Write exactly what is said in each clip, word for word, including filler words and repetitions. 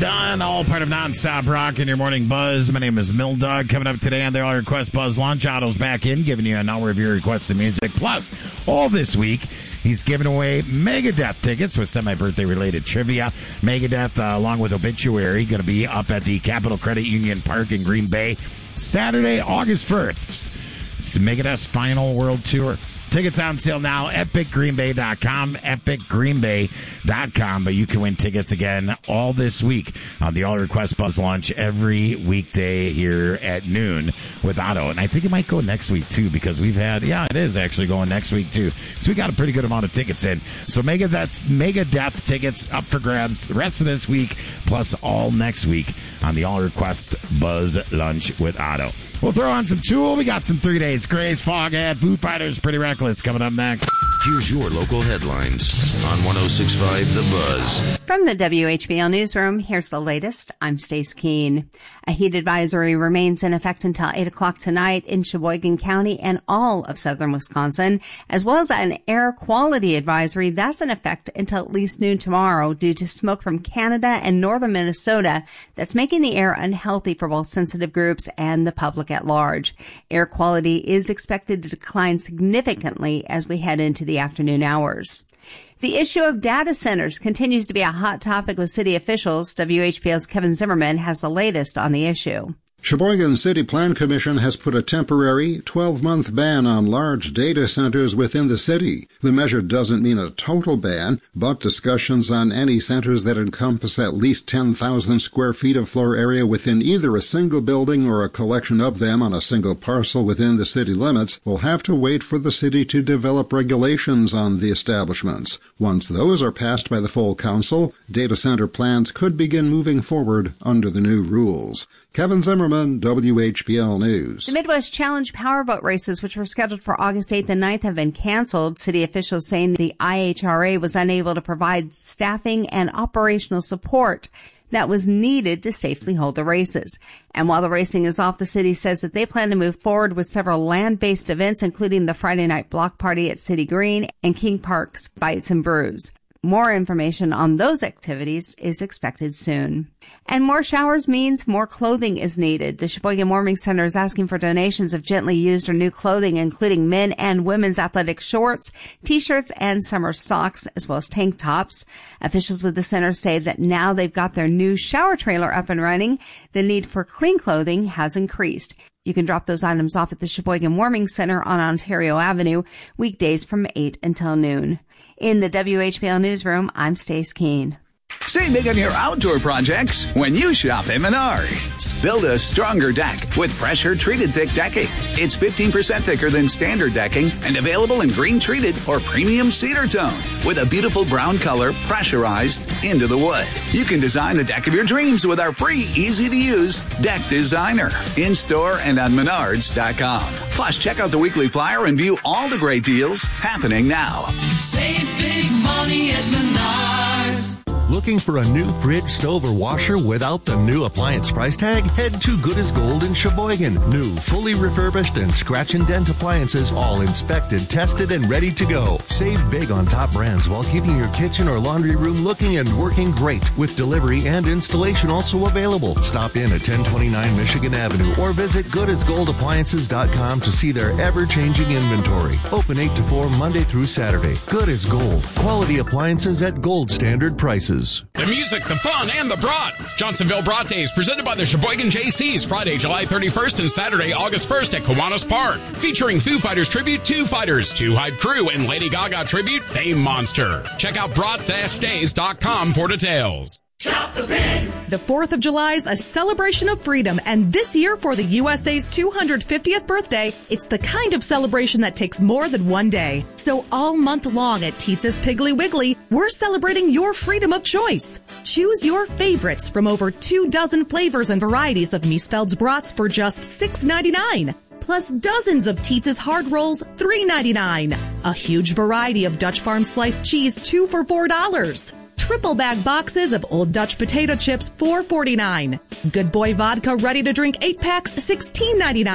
done. All part of Non-Stop Rock in your morning buzz. My name is Mill Dog. Coming up today on the All Request Buzz Lunch, Otto's back in, giving you an hour of your requested music. Plus, all this week, he's giving away Megadeth tickets with semi-birthday related trivia. Megadeth, uh, along with Obituary, going to be up at the Capital Credit Union Park in Green Bay Saturday, August first. It's the Megadeth's final world tour. Tickets on sale now, epic green bay dot com, epic green bay dot com. But you can win tickets again all this week on the All Request Buzz Lunch every weekday here at noon with Otto. And I think it might go next week, too, because we've had, yeah, it is actually going next week, too. So we got a pretty good amount of tickets in. So Megadeth, Megadeth tickets up for grabs the rest of this week, plus all next week on the All Request Buzz Lunch with Otto. We'll throw on some Tool. We got some Three Days Grace, Foghat, Foo Fighters, Pretty Reckless coming up next. Here's your local headlines on one oh six point five The Buzz. From the W H B L Newsroom, here's the latest. I'm Stace Keene. A heat advisory remains in effect until eight o'clock tonight in Sheboygan County and all of southern Wisconsin, as well as an air quality advisory that's in effect until at least noon tomorrow due to smoke from Canada and northern Minnesota that's making the air unhealthy for both sensitive groups and the public at large. Air quality is expected to decline significantly as we head into the afternoon hours. The issue of data centers continues to be a hot topic with city officials. W H B L's Kevin Zimmerman has the latest on the issue. Sheboygan City Plan Commission has put a temporary twelve-month ban on large data centers within the city. The measure doesn't mean a total ban, but discussions on any centers that encompass at least ten thousand square feet of floor area within either a single building or a collection of them on a single parcel within the city limits will have to wait for the city to develop regulations on the establishments. Once those are passed by the full council, data center plans could begin moving forward under the new rules. Kevin Zimmerman, W H B L News. The Midwest Challenge powerboat races, which were scheduled for August eighth and ninth, have been canceled. City officials saying the I H R A was unable to provide staffing and operational support that was needed to safely hold the races. And while the racing is off, the city says that they plan to move forward with several land-based events, including the Friday night block party at City Green and King Park's Bites and Brews. More information on those activities is expected soon. And more showers means more clothing is needed. The Sheboygan Warming Center is asking for donations of gently used or new clothing, including men and women's athletic shorts, t-shirts, and summer socks, as well as tank tops. Officials with the center say that now they've got their new shower trailer up and running, the need for clean clothing has increased. You can drop those items off at the Sheboygan Warming Center on Ontario Avenue, weekdays from eight until noon. In the W H B L Newsroom, I'm Stace Keene. Save big on your outdoor projects when you shop at Menards. Build a stronger deck with pressure-treated thick decking. It's fifteen percent thicker than standard decking and available in green-treated or premium cedar tone with a beautiful brown color pressurized into the wood. You can design the deck of your dreams with our free, easy-to-use Deck Designer in-store and on menards dot com. Plus, check out the weekly flyer and view all the great deals happening now. Save big money at Menards. Looking for a new fridge, stove, or washer without the new appliance price tag? Head to Good as Gold in Sheboygan. New, fully refurbished, and scratch and dent appliances, all inspected, tested, and ready to go. Save big on top brands while keeping your kitchen or laundry room looking and working great, with delivery and installation also available. Stop in at ten twenty-nine Michigan Avenue or visit good as gold appliances dot com to see their ever-changing inventory. Open eight to four Monday through Saturday. Good as Gold. Quality appliances at gold standard prices. The music, the fun, and the brats. Johnsonville Brat Days, presented by the Sheboygan J Cs, Friday, July thirty-first and Saturday, August first at Kiwanis Park. Featuring Foo Fighters tribute, Two Fighters, Two Hype Crew, and Lady Gaga tribute, Fame Monster. Check out brat dash days dot com for details. Shop the pig. The fourth of July is a celebration of freedom, and this year for the U S A's two hundred fiftieth birthday, it's the kind of celebration that takes more than one day. So all month long at Teetza's Piggly Wiggly, we're celebrating your freedom of choice. Choose your favorites from over two dozen flavors and varieties of Miesfeld's brats for just six ninety-nine. Plus dozens of Teetza's hard rolls, three ninety-nine. A huge variety of Dutch Farm sliced cheese, two for four dollars. Triple bag boxes of Old Dutch potato chips, four forty-nine. Good Boy vodka ready to drink eight packs, sixteen ninety-nine.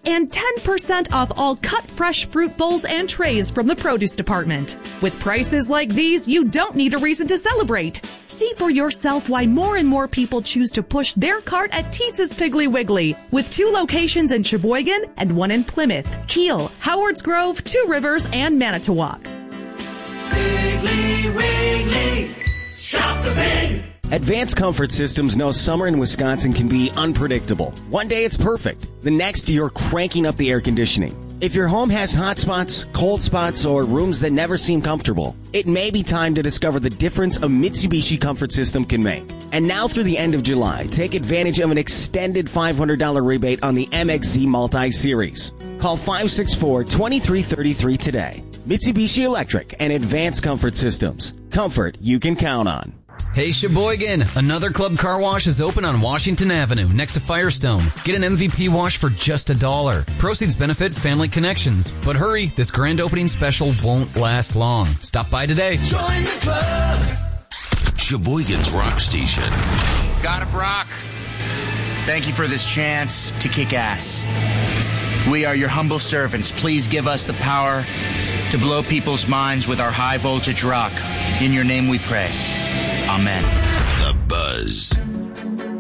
and ten percent off all cut fresh fruit bowls and trays from the produce department. With prices like these, you don't need a reason to celebrate. See for yourself why more and more people choose to push their cart at Teetz's Piggly Wiggly, with two locations in Sheboygan and one in Plymouth, Kiel, Howards Grove, Two Rivers, and Manitowoc. Piggly Wiggly, shop the pig. Advanced Comfort Systems knows summer in Wisconsin can be unpredictable. One day it's perfect. The next, you're cranking up the air conditioning. If your home has hot spots, cold spots, or rooms that never seem comfortable, it may be time to discover the difference a Mitsubishi Comfort System can make. And now through the end of July, take advantage of an extended five hundred dollars rebate on the M X Z Multi-Series. Call five six four, two three three three today. Mitsubishi Electric and Advanced Comfort Systems. Comfort you can count on. Hey Sheboygan, another Club Car Wash is open on Washington Avenue next to Firestone. Get an M V P wash for just a dollar. Proceeds benefit Family Connections. But hurry, this grand opening special won't last long. Stop by today. Join the club. Sheboygan's Rock Station. God of Rock, thank you for this chance to kick ass. We are your humble servants. Please give us the power to blow people's minds with our high voltage rock. In your name we pray. Amen. The Buzz.